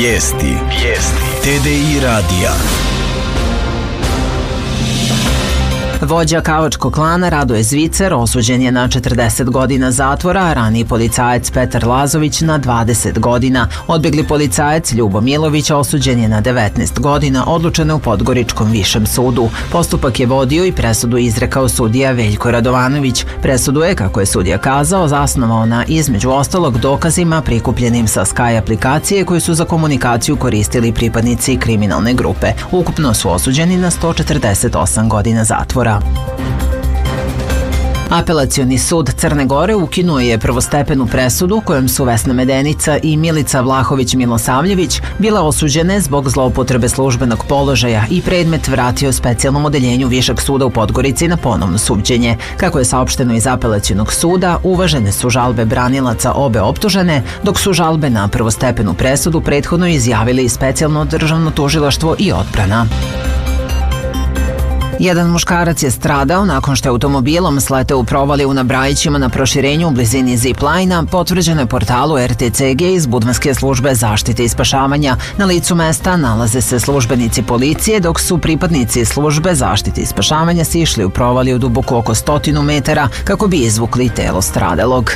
Vijesti TDI radija. Vođa kavačkog klana Radoje Zvicer osuđen je na 40 godina zatvora, a raniji policajac Petar Lazović na 20 godina. Odbjegli policajac Ljubo Milović osuđen je na 19 godina, odlučen je u Podgoričkom višem sudu. Postupak je vodio i presudu izrekao sudija Veljko Radovanović. Presudu je, kako je sudija kazao, zasnovao na, između ostalog, dokazima prikupljenim sa Sky aplikacije koju su za komunikaciju koristili pripadnici kriminalne grupe. Ukupno su osuđeni na 148 godina zatvora. Apelacioni sud Crne Gore ukinuo je prvostepenu presudu kojom su Vesna Medenica i Milica Vlahović-Milosavljević bile osuđene zbog zloupotrebe službenog položaja i predmet vratio specijalnom odeljenju Višeg suda u Podgorici na ponovno suđenje. Kako je saopšteno iz apelacionog suda, uvažene su žalbe branilaca obe optužene, dok su žalbe na prvostepenu presudu prethodno izjavili specijalno državno tužilaštvo i odbrana. Jedan muškarac je stradao nakon što je automobilom sleteo u provaliju na Brajićima na proširenju u blizini zip-lajna, potvrđeno je portalu RTCG iz Budvanske službe zaštite i spašavanja. Na licu mesta nalaze se službenici policije, dok su pripadnici službe zaštite i spašavanja sišli u provaliju duboko oko 100 metara kako bi izvukli telo stradalog.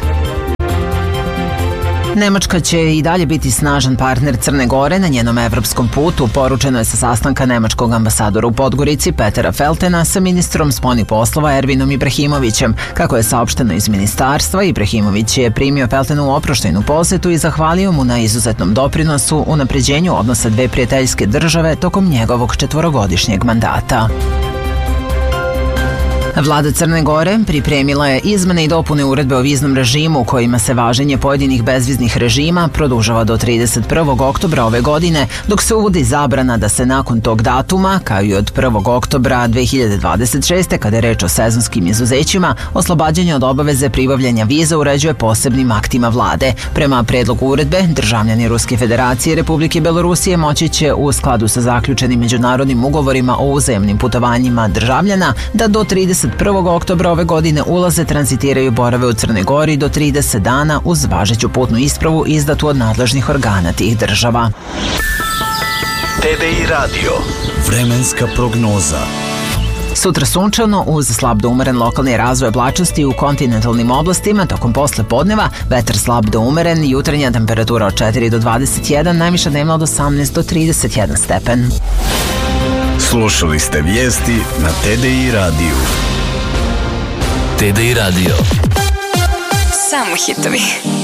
Nemačka će i dalje biti snažan partner Crne Gore na njenom evropskom putu, poručeno je sa sastanka nemačkog ambasadora u Podgorici Petera Feltena sa ministrom spoljnih poslova Ervinom Ibrahimovićem. Kako je saopšteno iz ministarstva, Ibrahimović je primio Feltenu u oproštajnu posetu i zahvalio mu na izuzetnom doprinosu u unapređenju odnosa dve prijateljske države tokom njegovog 4-godišnjeg mandata. Vlada Crne Gore pripremila je izmene i dopune uredbe o viznom režimu kojima se važenje pojedinih bezviznih režima produžava do 31. oktobra ove godine, dok se uvodi zabrana da se nakon tog datuma, kao i od 1. oktobra 2026. kada je reč o sezonskim izuzećima, oslobađanje od obaveze pribavljanja viza uređuje posebnim aktima vlade. Prema predlogu uredbe, državljani Ruske federacije i Republike Belorusije moći će u skladu sa zaključenim međunarodnim ugovorima o uzajamnim putovanjima državljana da do 31. oktobra ove godine ulaze, tranzitiraju, borave u Crnoj Gori do 30 dana uz važeću putnu ispravu izdatu od nadležnih organa tih država. TDI radio. Vremenska prognoza. Sutra sunčano uz slab do umeren lokalni razvoj oblačnosti u kontinentalnim oblastima tokom posle podneva, vetar slab do umeren, jutarnja temperatura od 4 do 21, najviša dnevna od 18 do 31 stepen. Slušali ste vijesti na TDI radiju. TDI radio. Samo hitovi.